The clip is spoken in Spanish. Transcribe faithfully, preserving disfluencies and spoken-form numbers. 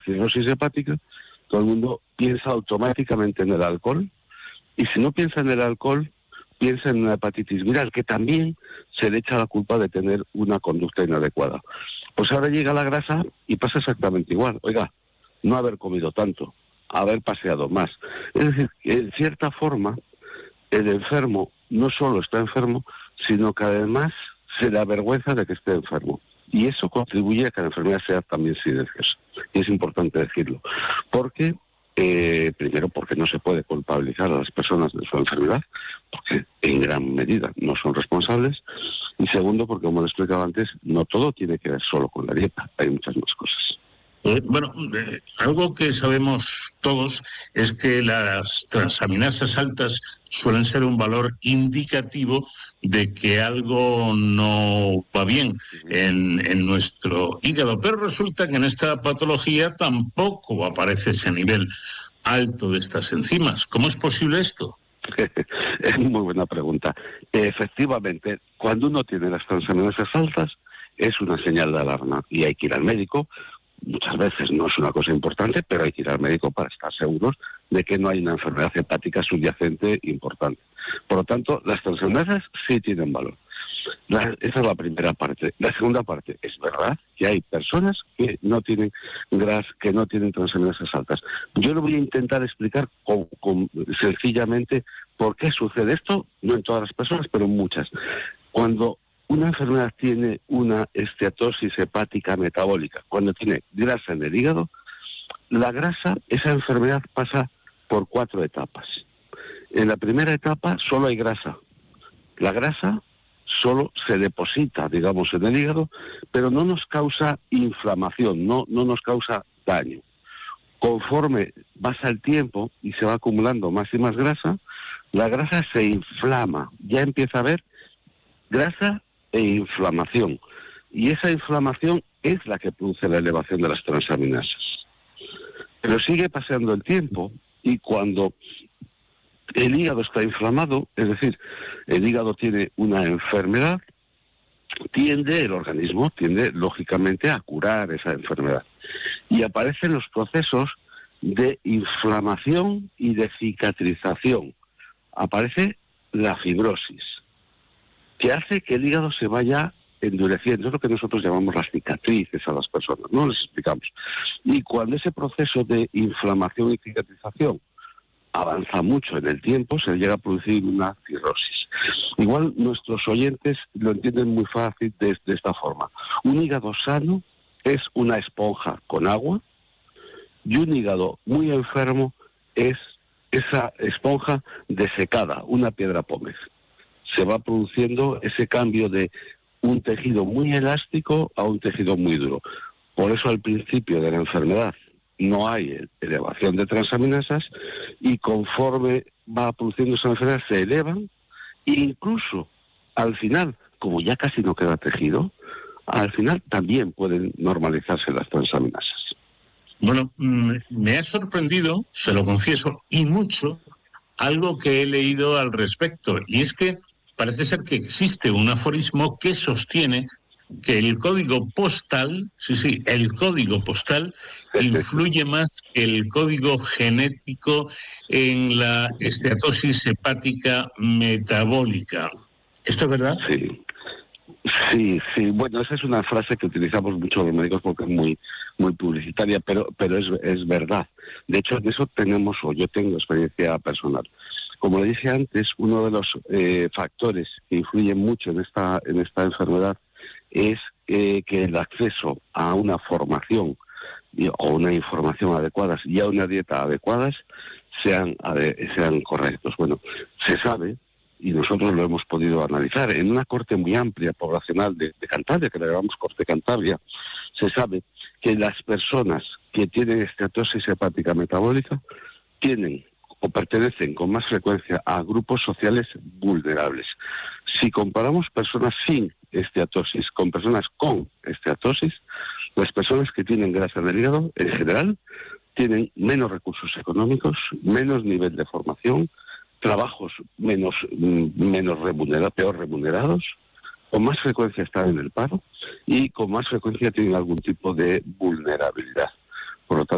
cirrosis hepática, todo el mundo piensa automáticamente en el alcohol, y si no piensa en el alcohol, piensa en una hepatitis viral, que también se le echa la culpa de tener una conducta inadecuada. Pues ahora llega la grasa y pasa exactamente igual. Oiga, no haber comido tanto, haber paseado más. Es decir, que en cierta forma, el enfermo no solo está enfermo, sino que además se le avergüenza de que esté enfermo. Y eso contribuye a que la enfermedad sea también silenciosa. Y es importante decirlo. Porque, eh, primero, porque no se puede culpabilizar a las personas de su enfermedad, porque en gran medida no son responsables. Y segundo, porque, como lo explicaba antes, no todo tiene que ver solo con la dieta. Hay muchas más cosas. Eh, bueno, eh, algo que sabemos todos es que las transaminasas altas suelen ser un valor indicativo de que algo no va bien en, en nuestro hígado, pero resulta que en esta patología tampoco aparece ese nivel alto de estas enzimas. ¿Cómo es posible esto? Es muy buena pregunta. Efectivamente, cuando uno tiene las transaminasas altas, es una señal de alarma y hay que ir al médico. Muchas veces no es una cosa importante, pero hay que ir al médico para estar seguros de que no hay una enfermedad hepática subyacente importante. Por lo tanto, las transaminasas sí tienen valor. La, esa es la primera parte. La segunda parte, es verdad que hay personas que no tienen gras, que no tienen transaminasas altas. Yo lo voy a intentar explicar con, con, sencillamente por qué sucede esto, no en todas las personas, pero en muchas. Cuando una enfermedad tiene una esteatosis hepática metabólica, cuando tiene grasa en el hígado, la grasa, esa enfermedad pasa por cuatro etapas. En la primera etapa solo hay grasa. La grasa solo se deposita, digamos, en el hígado, pero no nos causa inflamación, no, no nos causa daño. Conforme pasa el tiempo y se va acumulando más y más grasa, la grasa se inflama, ya empieza a haber grasa e inflamación. Y esa inflamación es la que produce la elevación de las transaminasas. Pero sigue pasando el tiempo y cuando el hígado está inflamado, es decir, el hígado tiene una enfermedad, tiende, el organismo tiende lógicamente a curar esa enfermedad. Y aparecen los procesos de inflamación y de cicatrización. Aparece la fibrosis, que hace que el hígado se vaya endureciendo. Es lo que nosotros llamamos las cicatrices a las personas, no les explicamos. Y cuando ese proceso de inflamación y cicatrización avanza mucho en el tiempo, se llega a producir una cirrosis. Igual nuestros oyentes lo entienden muy fácil de, de esta forma. Un hígado sano es una esponja con agua y un hígado muy enfermo es esa esponja desecada, una piedra pómez. Se va produciendo ese cambio de un tejido muy elástico a un tejido muy duro. Por eso al principio de la enfermedad no hay elevación de transaminasas y conforme va produciendo esa enfermedad se elevan e incluso al final, como ya casi no queda tejido, al final también pueden normalizarse las transaminasas. Bueno, me ha sorprendido, se lo confieso, y mucho, algo que he leído al respecto, y es que parece ser que existe un aforismo que sostiene que el código postal, sí, sí, el código postal influye más que el código genético en la esteatosis hepática metabólica. ¿Esto es verdad? Sí, sí, sí. Bueno, esa es una frase que utilizamos mucho los médicos porque es muy, muy publicitaria, pero, pero es, es verdad. De hecho, de eso tenemos, o yo tengo experiencia personal. Como le dije antes, uno de los eh, factores que influyen mucho en esta, en esta enfermedad es eh, que el acceso a una formación y, o una información adecuadas y a una dieta adecuadas sean, ade, sean correctos. Bueno, se sabe, y nosotros lo hemos podido analizar, en una corte muy amplia poblacional de, de Cantabria, que le llamamos Corte Cantabria, se sabe que las personas que tienen esteatosis hepática metabólica tienen o pertenecen con más frecuencia a grupos sociales vulnerables. Si comparamos personas sin esteatosis con personas con esteatosis, las personas que tienen grasa en el hígado, en general, tienen menos recursos económicos, menos nivel de formación, trabajos menos, menos remunerados, peor remunerados, con más frecuencia están en el paro y con más frecuencia tienen algún tipo de vulnerabilidad. Por lo tanto,